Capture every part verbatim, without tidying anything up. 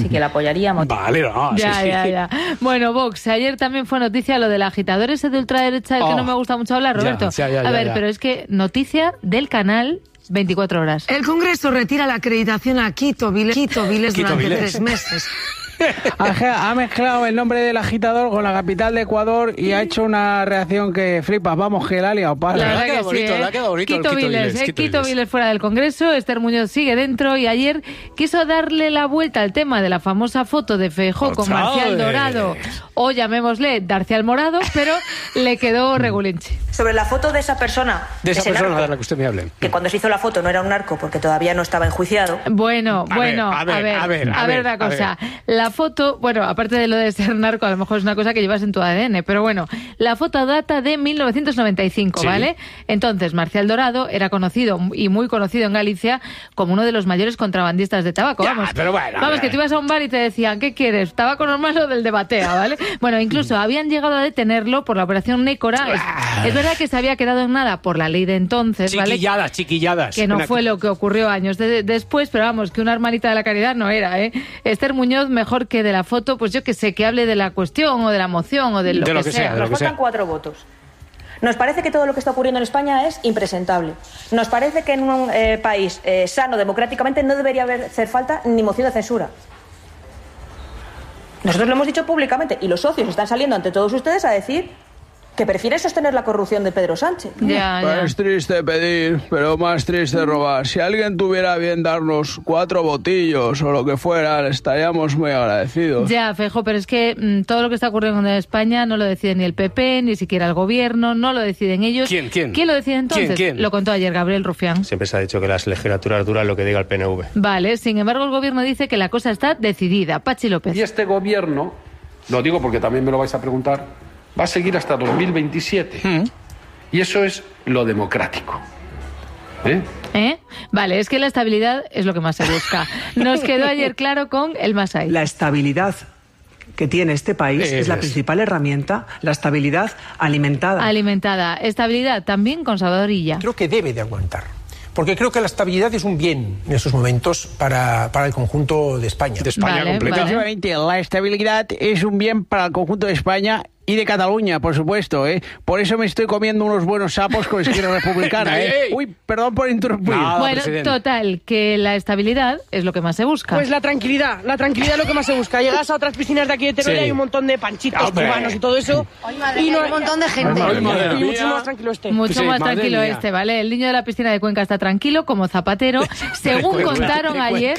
sí que la apoyaríamos. Vale, no, Ya, sí, ya, sí. ya. Bueno, Vox, ayer también fue noticia lo del agitador ese de ultraderecha, del Oh. que no me gusta mucho hablar, Roberto. Ya, ya, ya, a ver, ya. pero es que noticia del canal veinticuatro horas. El Congreso retira la acreditación a Quito Viles, Quito Viles Quito durante Viles. tres meses. Ha mezclado el nombre del agitador con la capital de Ecuador y ha hecho una reacción que flipas. Vamos, que la ha liado, padre. La Le ha verdad quedado que sí, bonito, ¿eh? le ha quedado bonito el Quito Quito Viles, Viles, ¿eh? Quito Quito Viles. Viles fuera del Congreso, Esther Muñoz sigue dentro y ayer quiso darle la vuelta al tema de la famosa foto de Feijóo con ¡Ostras! Marcial Dorado, o llamémosle Darcial Morado, pero le quedó regulinchi. Sobre la foto de esa persona, De esa ese persona narco, de la que usted me hable. que cuando se hizo la foto no era un narco porque todavía no estaba enjuiciado. Bueno, A bueno, ver, a ver, a ver, a ver, a a ver ver, una a cosa. La foto, bueno, aparte de lo de ser narco, a lo mejor es una cosa que llevas en tu A D N, pero bueno, la foto data de mil novecientos noventa y cinco, Sí. ¿vale? Entonces, Marcial Dorado era conocido y muy conocido en Galicia como uno de los mayores contrabandistas de tabaco. Ya, Vamos, pero bueno, vamos a que ver. tú ibas a un bar y te decían, ¿qué quieres? ¿Tabaco normal o del de batea, ¿vale? Bueno, incluso habían llegado a detenerlo por la operación Nécora. Es, es verdad que se había quedado en nada por la ley de entonces, ¿vale? Chiquilladas, chiquilladas. Que no Ven fue aquí. lo que ocurrió años de- después, pero vamos, que una hermanita de la caridad no era, ¿eh? Esther Muñoz, mejor que de la foto, pues yo que sé, que hable de la cuestión o de la moción o de lo, De lo que, que sea, de Nos lo que faltan sea. cuatro votos. Nos parece que todo lo que está ocurriendo en España es impresentable. Nos parece que en un eh, país eh, sano democráticamente no debería haber, hacer falta ni moción de censura. Nosotros lo hemos dicho públicamente y los socios están saliendo ante todos ustedes a decir que prefieren sostener la corrupción de Pedro Sánchez. Ya, ya. Es triste pedir, pero más triste robar. Si alguien tuviera bien darnos cuatro botillos o lo que fuera, estaríamos muy agradecidos. Ya, Feijóo, pero es que mm, todo lo que está ocurriendo en España no lo decide ni el P P, ni siquiera el gobierno, no lo deciden ellos. ¿Quién, quién? ¿Quién lo decide entonces? ¿Quién, quién? Lo contó ayer Gabriel Rufián. Siempre se ha dicho que las legislaturas duran lo que diga el P N V. Vale, sin embargo el gobierno dice que la cosa está decidida. Pachi López. Y este gobierno, lo digo porque también me lo vais a preguntar, va a seguir hasta dos mil veintisiete. Y eso es lo democrático. ¿Eh? ¿Eh? Vale, es que la estabilidad es lo que más se busca. Nos quedó ayer claro con el Masai. La estabilidad que tiene este país Es. es la principal herramienta, la estabilidad alimentada. Alimentada. Estabilidad también con Salvador Illa. Creo que debe de aguantar, porque creo que la estabilidad es un bien en estos momentos para, para el conjunto de España. De España Vale, completa. vale. Efectivamente, la estabilidad es un bien para el conjunto de España y de Cataluña, por supuesto, ¿eh? Por eso me estoy comiendo unos buenos sapos con Esquerra Republicana, ¿eh? ¡Ey, ey! Uy, perdón por interrumpir. Nada, Bueno, presidente. total, que la estabilidad es lo que más se busca. Pues la tranquilidad, la tranquilidad es lo que más se busca. Llegas a otras piscinas de aquí de Teruel y Sí. hay un montón de panchitos ¡Hombre! cubanos y todo eso. y no, un montón de gente. Ay, madre y mía. mucho más tranquilo este. Mucho Sí, más madre tranquilo mía. este, ¿vale? El niño de la piscina de Cuenca está tranquilo, como Zapatero. Según De contaron Cuenca. ayer...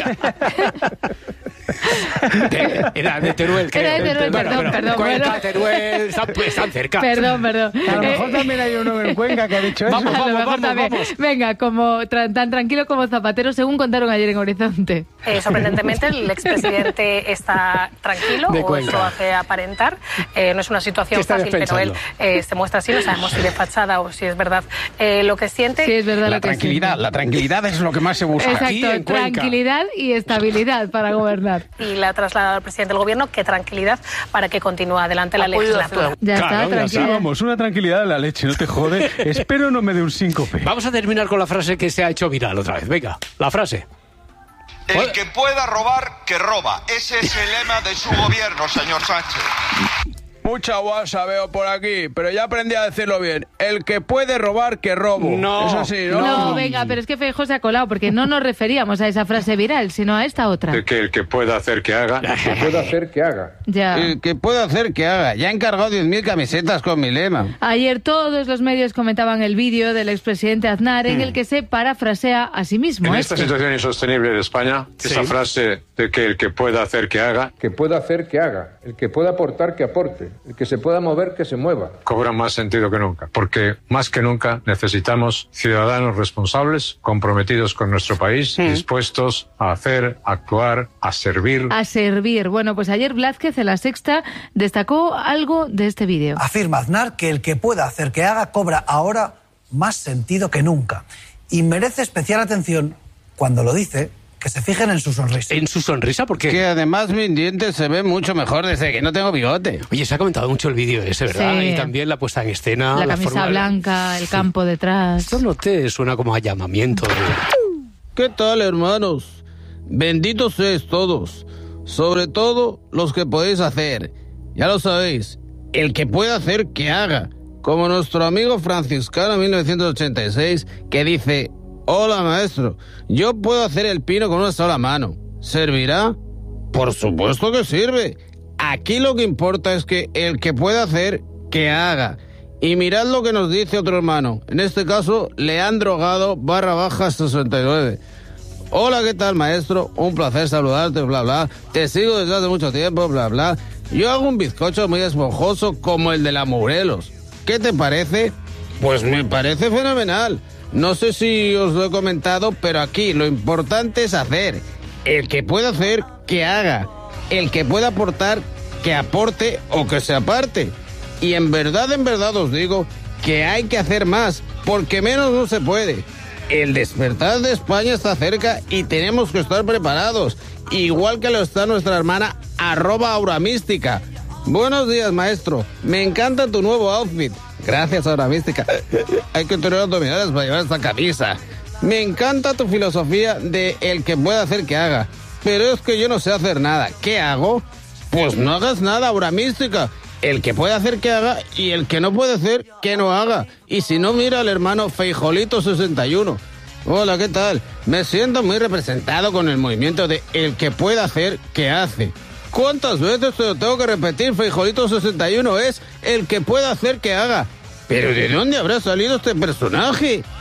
De- Era de Teruel, creo. Era de Teruel, Bueno, perdón, bueno, perdón, Cuenca, bueno. Teruel, están, pues, están cerca. Perdón, perdón. A lo Eh, mejor también hay uno en Cuenca que ha dicho eso. Vamos, a lo vamos, mejor vamos, también. vamos. Venga, como tra- tan tranquilo como Zapatero, según contaron ayer en Horizonte. Eh, sorprendentemente, el expresidente está tranquilo, De o Cuenca. eso hace aparentar. Eh, no es una situación ¿Qué está fácil, pero él pensando? eh, se muestra así. No sabemos si de fachada o si es verdad eh, lo que siente. Sí, es verdad La lo que tranquilidad, siente. la tranquilidad es lo que más se busca. Aquí en Exacto, Cuenca. tranquilidad y estabilidad para gobernar. Y le ha trasladado al presidente del gobierno que tranquilidad para que continúe adelante la legislatura. Ya Claro, está, ya tranquilidad. Vamos, una tranquilidad de la leche, no te jode. Espero no me dé un síncope. Vamos a terminar con la frase que se ha hecho viral otra vez. Venga, la frase. El que pueda robar, que roba. Ese es el lema de su gobierno, señor Sánchez. Mucha guasa veo por aquí, pero ya aprendí a decirlo bien. El que puede robar, que robo. No, Eso sí, ¿no? No, venga, pero es que Feijóo se ha colado porque no nos referíamos a esa frase viral, sino a esta otra. Que el que pueda hacer que haga. El que pueda hacer que haga. Ya. El que puede hacer, que haga. Ya he encargado diez mil camisetas con mi lema. Ayer todos los medios comentaban el vídeo del expresidente Aznar en el que se parafrasea a sí mismo. En ¿eh? esta situación insostenible de España, Sí. esa frase de que el que pueda hacer que haga, Que pueda hacer, que haga. El que pueda aportar, que aporte. El que se pueda mover, que se mueva. cobra más sentido que nunca, porque más que nunca necesitamos ciudadanos responsables, comprometidos con nuestro país, dispuestos a hacer, a actuar, a servir. A servir. Bueno, pues ayer Blázquez en La Sexta destacó algo de este vídeo. Afirma Aznar que el que pueda hacer que haga cobra ahora más sentido que nunca. Y merece especial atención cuando lo dice, que se fijen en su sonrisa. En su sonrisa, porque... Que además mis dientes se ven mucho mejor desde que no tengo bigote. Oye, se ha comentado mucho el vídeo ese, ¿verdad? Sí. Y también la puesta en escena. La camisa forma- blanca, el campo detrás. Esto no te suena como a llamamiento. de- ¿Qué tal, hermanos? Benditos sois todos. sobre todo los que podéis hacer. Ya lo sabéis, el que pueda hacer, que haga. Como nuestro amigo franciscano mil novecientos ochenta y seis, que dice: hola maestro, yo puedo hacer el pino con una sola mano. ¿Servirá? Por supuesto que sirve. Aquí lo que importa es que el que pueda hacer, que haga. Y mirad lo que nos dice otro hermano, en este caso Leandro Gado barra baja sesenta y nueve. Hola, ¿qué tal maestro? Un placer saludarte, bla bla. Te sigo desde hace mucho tiempo, bla bla. Yo hago un bizcocho muy esponjoso como el de la Morelos. ¿Qué te parece? Pues me parece fenomenal. No sé si os lo he comentado, pero aquí lo importante es hacer. El que pueda hacer, que haga. El que pueda aportar, que aporte o que se aparte. Y en verdad, en verdad os digo que hay que hacer más, porque menos no se puede. El despertar de España está cerca y tenemos que estar preparados, igual que lo está nuestra hermana arroba Aura Mística. Buenos días, maestro. Me encanta tu nuevo outfit. Gracias, Aura Mística. Hay que tener abdominales para llevar esta camisa. Me encanta tu filosofía de el que pueda hacer, que haga. Pero es que yo no sé hacer nada. ¿Qué hago? Pues no hagas nada, Aura Mística. El que puede hacer, que haga, y el que no puede hacer, que no haga. Y si no, mira al hermano Feijolito sesenta y uno. Hola, ¿qué tal? Me siento muy representado con el movimiento de el que puede hacer, que hace. ¿Cuántas veces te lo tengo que repetir? Feijolito sesenta y uno es el que puede hacer, que haga. ¿Pero de dónde habrá salido este personaje?